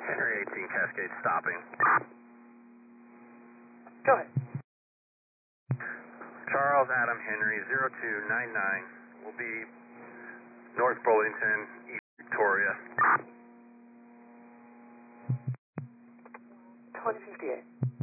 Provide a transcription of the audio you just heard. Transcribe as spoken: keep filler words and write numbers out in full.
Henry eighteen Cascade stopping. Go ahead. Charles Adam Henry zero two nine nine will be North Burlington, East Victoria. twenty fifty-eight.